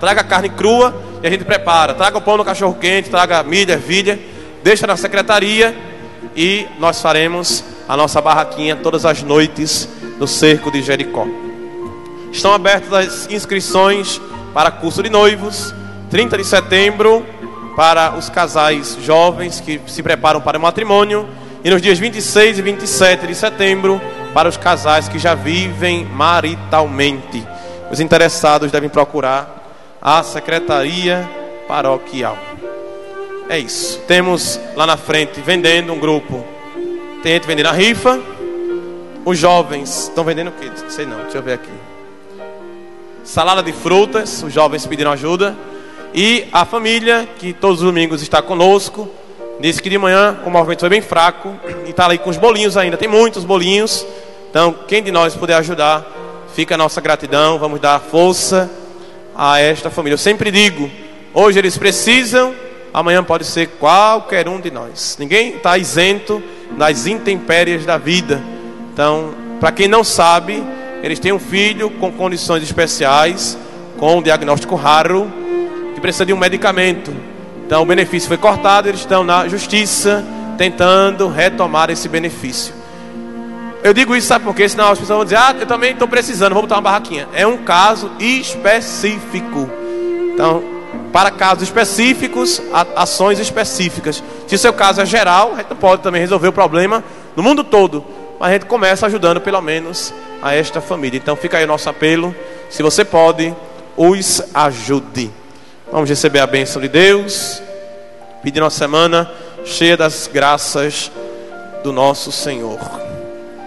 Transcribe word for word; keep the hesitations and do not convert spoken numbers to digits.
traga carne crua e a gente prepara. Traga o pão no cachorro quente, traga milho, ervilha, deixa na secretaria e nós faremos a nossa barraquinha todas as noites no cerco de Jericó. Estão abertas as inscrições para curso de noivos, trinta de setembro para os casais jovens que se preparam para o matrimônio, e nos dias vinte e seis e vinte e sete de setembro para os casais que já vivem maritalmente. Os interessados devem procurar a secretaria paroquial. É isso. Temos lá na frente vendendo um grupo. Tem gente vendendo a rifa. Os jovens estão vendendo o quê? Não sei não, deixa eu ver aqui. Salada de frutas, os jovens pediram ajuda. E a família, que todos os domingos está conosco, disse que de manhã o movimento foi bem fraco e está ali com os bolinhos ainda. Tem muitos bolinhos. Então, quem de nós puder ajudar, fica a nossa gratidão. Vamos dar força a esta família. Eu sempre digo, hoje eles precisam, amanhã pode ser qualquer um de nós. Ninguém está isento das intempéries da vida. Então, para quem não sabe, eles têm um filho com condições especiais, com um diagnóstico raro, que precisa de um medicamento. Então o benefício foi cortado, eles estão na justiça tentando retomar esse benefício. Eu digo isso, sabe por quê? Senão as pessoas vão dizer, ah, eu também estou precisando, vou botar uma barraquinha. É um caso específico. Então, para casos específicos, ações específicas. Se o seu caso é geral, a gente pode também resolver o problema no mundo todo, mas a gente começa ajudando pelo menos a esta família. Então fica aí o nosso apelo, se você pode, os ajude. Vamos receber a bênção de Deus, pedir uma semana cheia das graças do nosso Senhor.